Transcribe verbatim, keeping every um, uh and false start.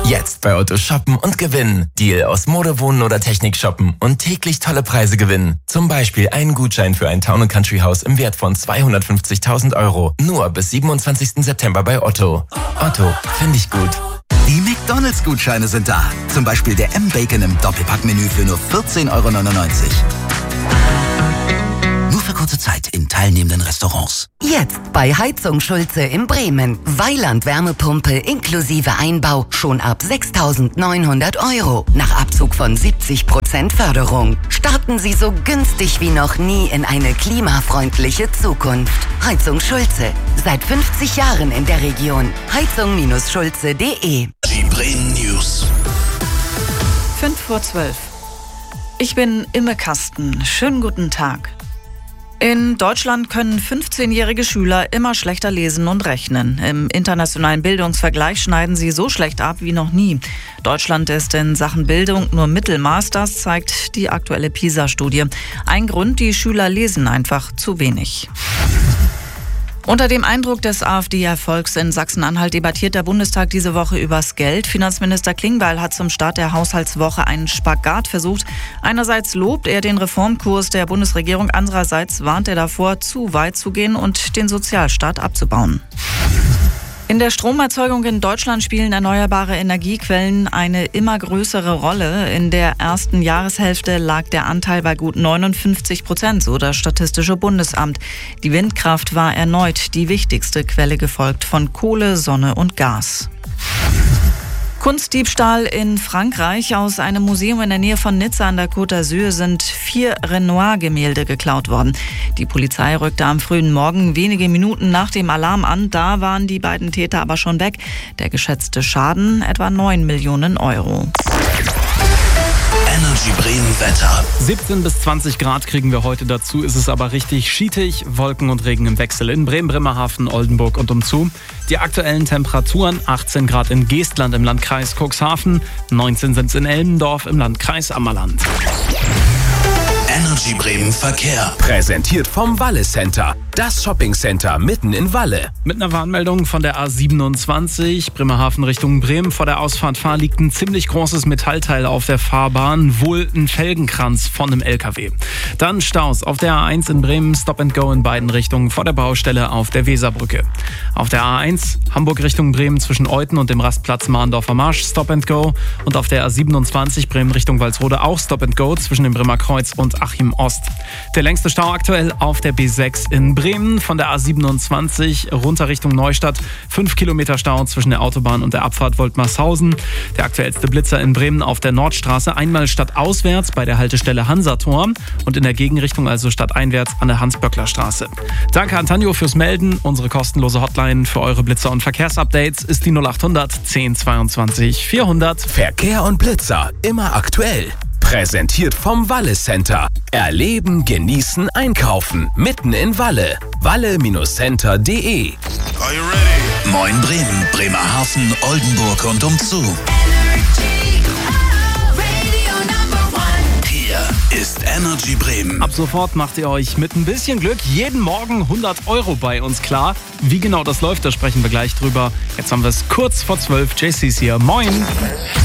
Jetzt bei Otto shoppen und gewinnen. Deal aus Mode, Wohnen oder Technik shoppen und täglich tolle Preise gewinnen. Zum Beispiel einen Gutschein für ein Town- und Country Haus im Wert von zweihundertfünfzigtausend Euro. Nur bis siebenundzwanzigsten September bei Otto. Otto, finde ich gut. Die McDonalds-Gutscheine sind da. Zum Beispiel der M-Bacon im Doppelpackmenü für nur vierzehn Euro neunundneunzig. Nur für kurze Zeit in teilnehmenden Restaurants. Jetzt bei Heizung Schulze in Bremen. Weiland Wärmepumpe inklusive Einbau schon ab sechstausendneunhundert Euro. Nach Abzug von siebzig Prozent Förderung. Starten Sie so günstig wie noch nie in eine klimafreundliche Zukunft. Heizung Schulze. Seit fünfzig Jahren in der Region. heizung Schulze punkt de. Die Bremen News. fünf vor zwölf. Ich bin Imme Kasten. Schönen guten Tag. In Deutschland können fünfzehnjährige Schüler immer schlechter lesen und rechnen. Im internationalen Bildungsvergleich schneiden sie so schlecht ab wie noch nie. Deutschland ist in Sachen Bildung nur Mittelmaß, das zeigt die aktuelle PISA-Studie. Ein Grund, die Schüler lesen einfach zu wenig. Unter dem Eindruck des AfD-Erfolgs in Sachsen-Anhalt debattiert der Bundestag diese Woche übers Geld. Finanzminister Klingbeil hat zum Start der Haushaltswoche einen Spagat versucht. Einerseits lobt er den Reformkurs der Bundesregierung, andererseits warnt er davor, zu weit zu gehen und den Sozialstaat abzubauen. In der Stromerzeugung in Deutschland spielen erneuerbare Energiequellen eine immer größere Rolle. In der ersten Jahreshälfte lag der Anteil bei gut neunundfünfzig Prozent, so das Statistische Bundesamt. Die Windkraft war erneut die wichtigste Quelle, gefolgt von Kohle, Sonne und Gas. Kunstdiebstahl in Frankreich. Aus einem Museum in der Nähe von Nizza an der Côte d'Azur sind vier Renoir-Gemälde geklaut worden. Die Polizei rückte am frühen Morgen wenige Minuten nach dem Alarm an. Da waren die beiden Täter aber schon weg. Der geschätzte Schaden etwa neun Millionen Euro. Energy Bremen Wetter. siebzehn bis zwanzig Grad kriegen wir heute dazu. Ist es aber richtig schietig, Wolken und Regen im Wechsel in Bremen, Bremerhaven, Oldenburg und umzu. Die aktuellen Temperaturen: achtzehn Grad in Geestland im Landkreis Cuxhaven, neunzehn sind es in Elmendorf im Landkreis Ammerland. Energy Bremen Verkehr. Präsentiert vom Walle Center. Das Shoppingcenter mitten in Walle. Mit einer Warnmeldung von der A siebenundzwanzig, Bremerhaven Richtung Bremen. Vor der Ausfahrt Fahr liegt ein ziemlich großes Metallteil auf der Fahrbahn, wohl ein Felgenkranz von einem L K W. Dann Staus auf der A eins in Bremen, Stop and Go in beiden Richtungen vor der Baustelle auf der Weserbrücke. Auf der A eins Hamburg Richtung Bremen zwischen Euten und dem Rastplatz Mahndorfer Marsch, Stop and Go. Und auf der A siebenundzwanzig Bremen Richtung Walsrode auch Stop and Go zwischen dem Bremer Kreuz und Achim Ost. Der längste Stau aktuell auf der B sechs in Bremen, von der A siebenundzwanzig runter Richtung Neustadt. Fünf Kilometer Stau zwischen der Autobahn und der Abfahrt Woltmarshausen. Der aktuellste Blitzer in Bremen auf der Nordstraße, einmal stadtauswärts bei der Haltestelle Hansator und in der Gegenrichtung, also stadteinwärts an der Hans-Böckler-Straße. Danke an Tanjo fürs Melden. Unsere kostenlose Hotline für eure Blitzer- und Verkehrsupdates ist die null achthundert zehn zweiundzwanzig vierhundert. Verkehr und Blitzer, immer aktuell. Präsentiert vom Walle Center. Erleben, genießen, einkaufen. Mitten in Walle. walle Center punkt de. Are you ready? Moin Bremen, Bremerhaven, Oldenburg und umzu. Hier ist Energy Bremen. Ab sofort macht ihr euch mit ein bisschen Glück jeden Morgen hundert Euro bei uns klar. Wie genau das läuft, da sprechen wir gleich drüber. Jetzt haben wir es kurz vor zwölf. J C's hier. Moin.